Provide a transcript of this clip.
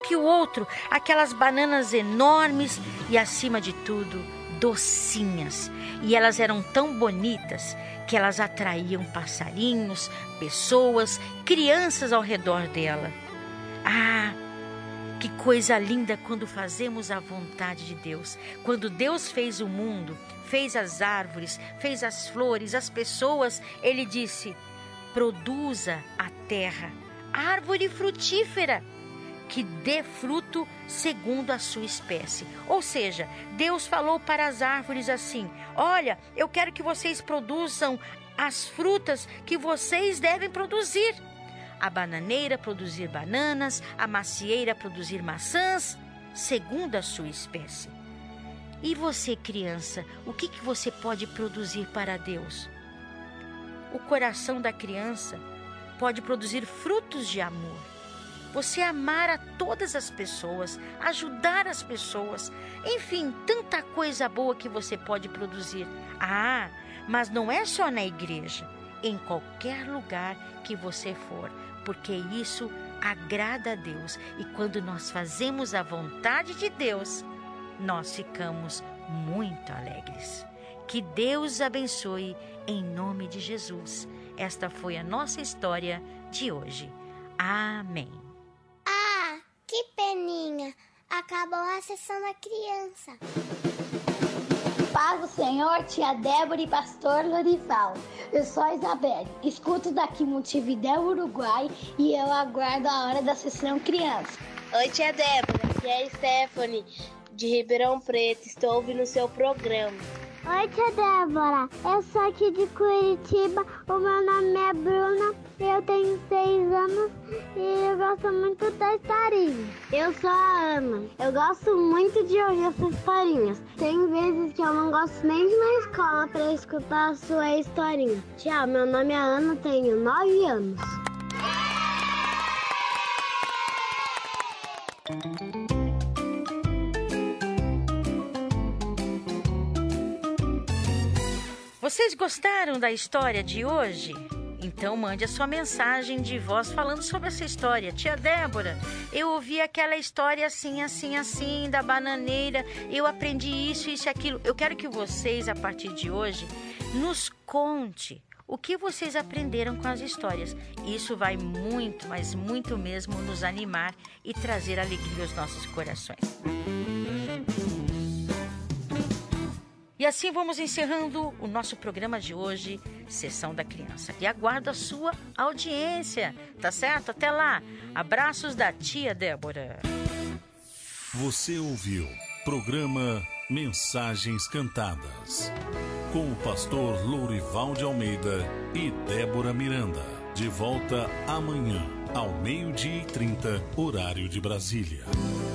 que o outro, aquelas bananas enormes e, acima de tudo, docinhas. E elas eram tão bonitas que elas atraíam passarinhos, pessoas, crianças ao redor dela. Ah, que coisa linda quando fazemos a vontade de Deus. Quando Deus fez o mundo, fez as árvores, fez as flores, as pessoas, Ele disse: produza a terra árvore frutífera que dê fruto segundo a sua espécie. Ou seja, Deus falou para as árvores assim: olha, eu quero que vocês produzam as frutas que vocês devem produzir. A bananeira produzir bananas, a macieira produzir maçãs, segundo a sua espécie. E você, criança, o que você pode produzir para Deus? O coração da criança pode produzir frutos de amor. Você amar a todas as pessoas, ajudar as pessoas, enfim, tanta coisa boa que você pode produzir. Ah, mas não é só na igreja, em qualquer lugar que você for, porque isso agrada a Deus. E quando nós fazemos a vontade de Deus, nós ficamos muito alegres. Que Deus abençoe em nome de Jesus. Esta foi a nossa história de hoje. Amém. Ah, que peninha! Acabou a sessão da criança. Paz do Senhor, tia Débora e pastor Lorival. Eu sou a Isabelle, escuto daqui Montevidéu, Uruguai, e eu aguardo a hora da sessão criança. Oi, tia Débora, aqui é a Stephanie, de Ribeirão Preto, estou ouvindo o seu programa. Oi, tia Débora, eu sou aqui de Curitiba, o meu nome é Bruna, eu tenho 6 anos e eu gosto muito da historinha. Eu sou a Ana, eu gosto muito de ouvir essas historinhas. Tem vezes que eu não gosto nem de ir na escola para escutar a sua historinha. Tchau, meu nome é Ana, tenho 9 anos. Vocês gostaram da história de hoje? Então mande a sua mensagem de voz falando sobre essa história. Tia Débora, eu ouvi aquela história assim, da bananeira. Eu aprendi isso e aquilo. Eu quero que vocês, a partir de hoje, nos conte o que vocês aprenderam com as histórias. Isso vai muito, mas muito mesmo nos animar e trazer alegria aos nossos corações. E assim vamos encerrando o nosso programa de hoje, Sessão da Criança. E aguardo a sua audiência, tá certo? Até lá. Abraços da tia Débora. Você ouviu programa Mensagens Cantadas, com o pastor Lourival de Almeida e Débora Miranda. De volta amanhã, ao 12:30, horário de Brasília.